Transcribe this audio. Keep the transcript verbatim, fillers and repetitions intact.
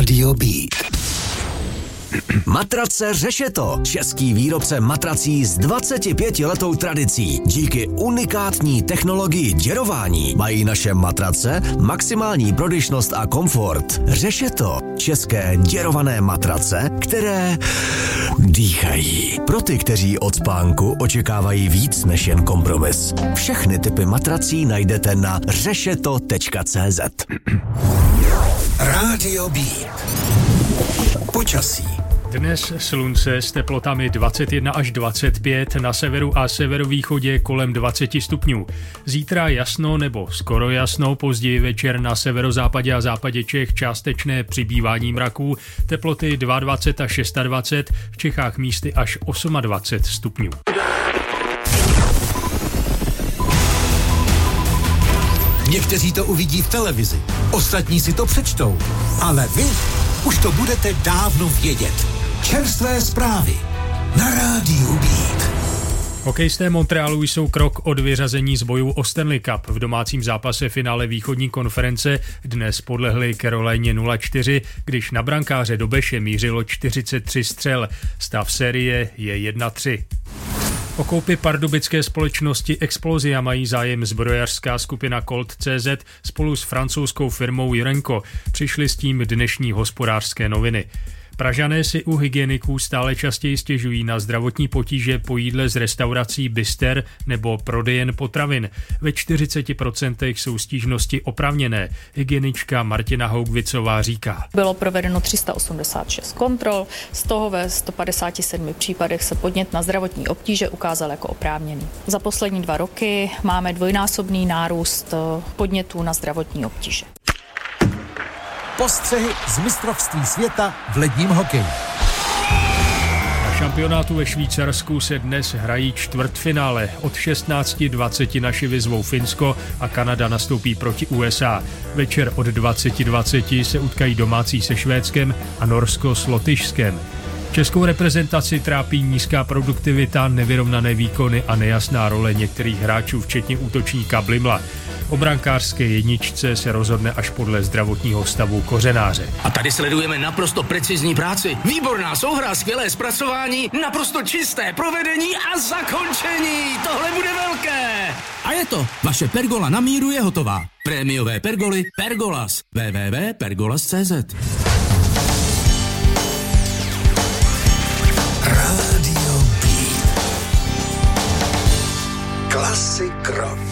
Rádio Beat. Matrace Řešeto. Český výrobce matrací s dvacetipětiletou tradicí. Díky unikátní technologii děrování mají naše matrace maximální prodyšnost a komfort. Řešeto. České děrované matrace, které dýchají. Pro ty, kteří od spánku očekávají víc než jen kompromis. Všechny typy matrací najdete na řešeto tečka cé zet. Rádio Beat. Počasí. Dnes slunce s teplotami dvacet jedna až dvacet pět, na severu a severovýchodě kolem dvacet stupňů. Zítra jasno nebo skoro jasno, později večer na severozápadě a západě Čech částečné přibývání mraků, teploty dvacet dva až dvacet šest, v Čechách místy až dvacet osm stupňů. Někteří to uvidí v televizi, ostatní si to přečtou, ale vy už to budete dávno vědět. Čerstvé zprávy na Rádiu Beat. Hokejisté Montrealu jsou krok od vyřazení z bojů o Stanley Cup. V domácím zápase finále východní konference dnes podlehli Carolině nula čtyři, když na brankáře do beše mířilo čtyřicet tři střel. Stav série je jedna tři. O koupi pardubické společnosti Explosia mají zájem zbrojařská skupina Colt tečka cé zet spolu s francouzskou firmou Jurenko. Přišly s tím dnešní Hospodářské noviny. Pražané si u hygieniků stále častěji stěžují na zdravotní potíže po jídle z restaurací bister nebo prodejen potravin. Ve čtyřicet procent jsou stížnosti oprávněné. Hygienička Martina Hougvicová říká. Bylo provedeno tři sta osmdesát šest kontrol, z toho ve sto padesát sedm případech se podnět na zdravotní obtíže ukázal jako oprávněný. Za poslední dva roky máme dvojnásobný nárůst podnětů na zdravotní obtíže. Postřehy z mistrovství světa v ledním hokeji. Na šampionátu ve Švýcarsku se dnes hrají čtvrtfinále. Od šestnáct dvacet naši vyzvou Finsko a Kanada nastoupí proti U S A. Večer od dvacet dvacet se utkají domácí se Švédskem a Norsko s Lotyšskem. Českou reprezentaci trápí nízká produktivita, nevyrovnané výkony a nejasná role některých hráčů, včetně útočníka Blimla. O brankářské jedničce se rozhodne až podle zdravotního stavu kořenáře. A tady sledujeme naprosto precizní práci. Výborná souhra, skvělé zpracování, naprosto čisté provedení a zakončení. Tohle bude velké. A je to. Vaše pergola na míru je hotová. Prémiové pergoly Pergolas. w w w tečka pergolas tečka cé zet. Rádio Beat. Klasik rock.